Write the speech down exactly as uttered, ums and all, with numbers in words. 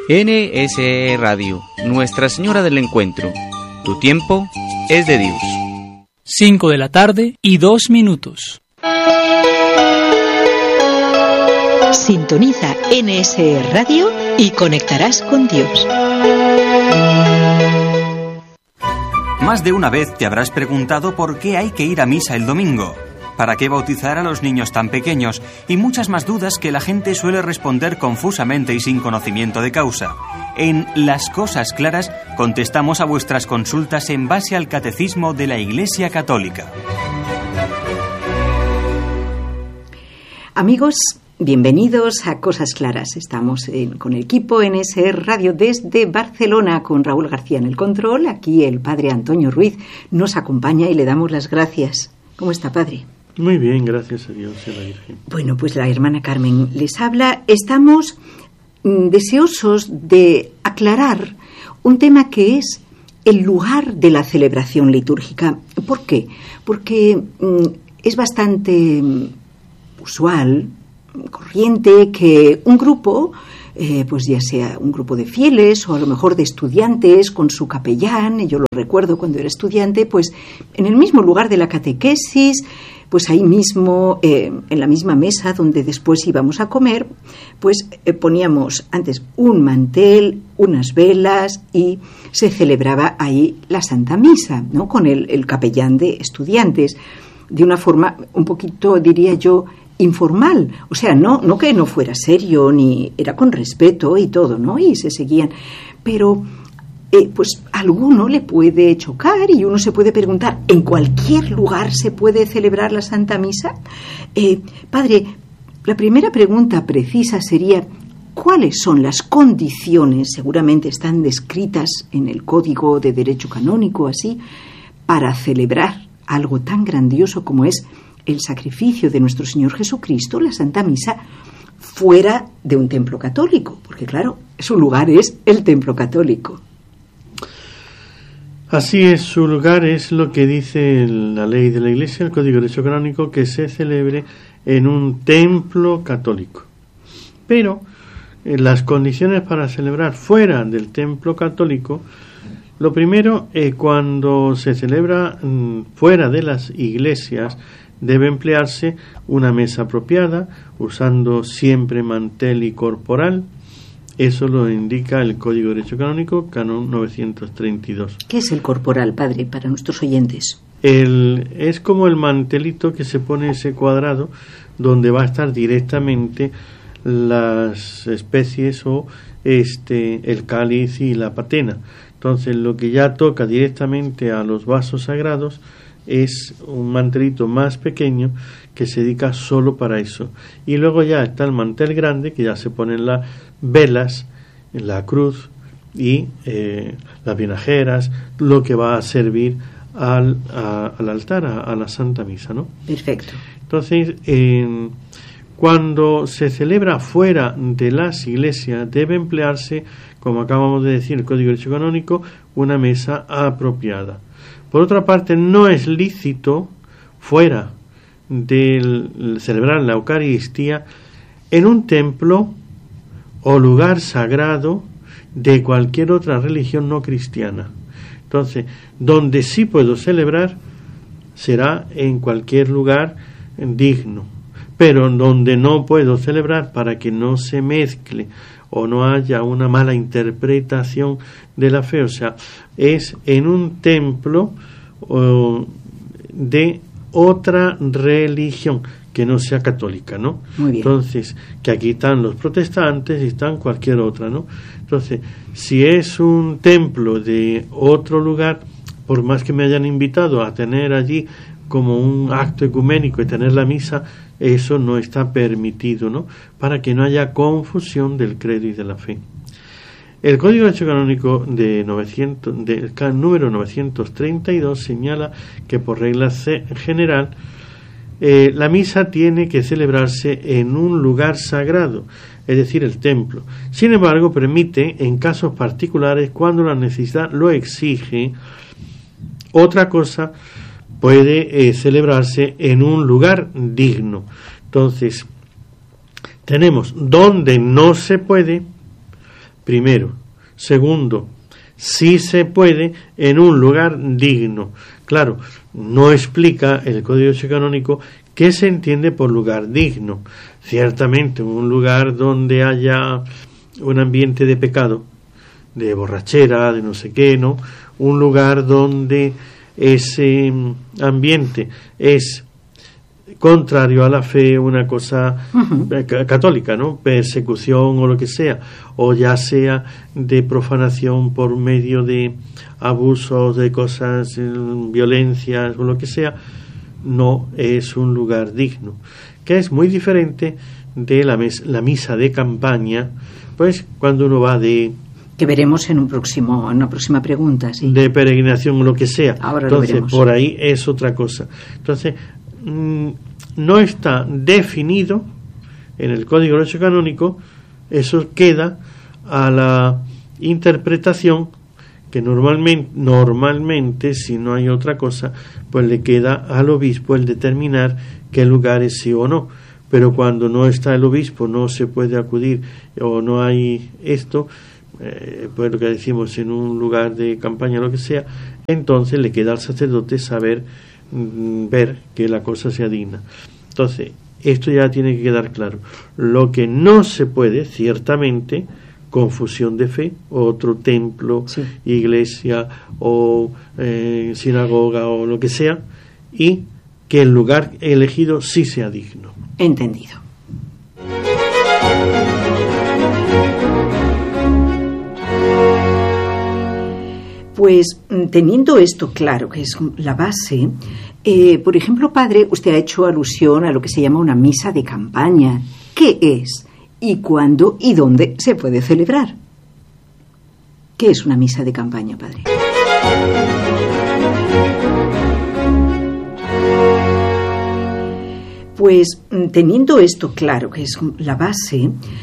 N S E Radio, Nuestra Señora del Encuentro. Tu tiempo es de Dios. Cinco de la tarde y dos minutos. Sintoniza N S E Radio y conectarás con Dios. Más de una vez te habrás preguntado por qué hay que ir a misa el domingo, para qué bautizar a los niños tan pequeños y muchas más dudas que la gente suele responder confusamente y sin conocimiento de causa. En Las Cosas Claras contestamos a vuestras consultas en base al Catecismo de la Iglesia Católica. Amigos, bienvenidos a Cosas Claras. Estamos en, con el equipo N S E Radio desde Barcelona, con Raúl García en el control. Aquí el padre Antonio Ruiz nos acompaña y le damos las gracias. ¿Cómo está, padre? Muy bien, gracias a Dios y a la Virgen. Bueno, pues la hermana Carmen les habla. Estamos mm, deseosos de aclarar un tema que es el lugar de la celebración litúrgica. ¿Por qué? Porque mm, es bastante mm, usual, corriente, que un grupo, eh, pues ya sea un grupo de fieles o a lo mejor de estudiantes con su capellán, yo lo recuerdo cuando era estudiante, pues en el mismo lugar de la catequesis, pues ahí mismo, eh, en la misma mesa donde después íbamos a comer, pues eh, poníamos antes un mantel, unas velas y se celebraba ahí la Santa Misa, ¿no? Con el, el capellán de estudiantes, de una forma un poquito, diría yo, informal, o sea, no, no que no fuera serio, ni era con respeto y todo, ¿no? Y se seguían, pero eh, pues a alguno le puede chocar y uno se puede preguntar, ¿en cualquier lugar se puede celebrar la Santa Misa? Eh, padre, la primera pregunta precisa sería, ¿cuáles son las condiciones, seguramente están descritas en el Código de Derecho Canónico, así, para celebrar algo tan grandioso como es el sacrificio de nuestro Señor Jesucristo, la Santa Misa, fuera de un templo católico? Porque claro, su lugar es el templo católico. Así es, su lugar es lo que dice la ley de la Iglesia, el Código de Derecho Canónico, que se celebre en un templo católico. Pero eh, las condiciones para celebrar fuera del templo católico, lo primero, eh, cuando se celebra mm, fuera de las iglesias, debe emplearse una mesa apropiada, usando siempre mantel y corporal. Eso lo indica el Código de Derecho Canónico, Canon novecientos treinta y dos. ¿Qué es el corporal, padre, para nuestros oyentes? El, es como el mantelito que se pone ese cuadrado, donde va a estar directamente las especies o este el cáliz y la patena. Entonces, lo que ya toca directamente a los vasos sagrados es un mantelito más pequeño que se dedica solo para eso. Y luego ya está el mantel grande, que ya se ponen las velas, la cruz y eh, las vinajeras, lo que va a servir al, a, al altar, a, a la Santa Misa, ¿no? Perfecto. Entonces, eh, cuando se celebra fuera de las iglesias, debe emplearse, como acabamos de decir, el Código de Derecho Canónico, una mesa apropiada. Por otra parte, no es lícito, fuera de celebrar la Eucaristía, en un templo o lugar sagrado de cualquier otra religión no cristiana. Entonces, donde sí puedo celebrar será en cualquier lugar digno, pero donde no puedo celebrar, para que no se mezcle o no haya una mala interpretación de la fe, o sea, es en un templo o, de otra religión que no sea católica, ¿no? Muy bien. Entonces, que aquí están los protestantes y están cualquier otra, ¿no? Entonces, si es un templo de otro lugar, por más que me hayan invitado a tener allí como un acto ecuménico y tener la misa, eso no está permitido, ¿no? Para que no haya confusión del credo y de la fe. El Código de Derecho Canónico de novecientos, del número novecientos treinta y dos señala que por regla general eh, la misa tiene que celebrarse en un lugar sagrado, es decir, el templo. Sin embargo, permite, en casos particulares, cuando la necesidad lo exige, otra cosa puede eh, celebrarse en un lugar digno. Entonces, tenemos donde no se puede, primero. Segundo, si se puede en un lugar digno. Claro, no explica el Código de Derecho Canónico qué se entiende por lugar digno. Ciertamente, un lugar donde haya un ambiente de pecado, de borrachera, de no sé qué, ¿no? Un lugar donde ese ambiente es contrario a la fe, una cosa uh-huh. católica, ¿no? Persecución o lo que sea, o ya sea de profanación por medio de abusos, de cosas, violencias o lo que sea, no es un lugar digno, que es muy diferente de la, mes- la misa de campaña, pues cuando uno va de... Que veremos en un próximo, en una próxima pregunta, sí. De peregrinación o lo que sea. Ahora Entonces, lo veremos. Por ahí es otra cosa. Entonces, mmm, no está definido en el Código de Derecho Canónico, eso queda a la interpretación que normalmente, normalmente, si no hay otra cosa, pues le queda al obispo el determinar qué lugar es sí o no. Pero cuando no está el obispo, no se puede acudir o no hay esto, eh, pues lo que decimos en un lugar de campaña, lo que sea, entonces le queda al sacerdote saber, mm, ver que la cosa sea digna. Entonces, esto ya tiene que quedar claro. Lo que no se puede, ciertamente, confusión de fe, otro templo, sí. iglesia o eh, sinagoga o lo que sea, y que el lugar elegido sí sea digno. Entendido. Pues teniendo esto claro, que es la base, eh, por ejemplo, padre, usted ha hecho alusión a lo que se llama una misa de campaña. ¿Qué es? ¿Y cuándo y dónde se puede celebrar? ¿Qué es una misa de campaña, padre? Pues teniendo esto claro, que es la base,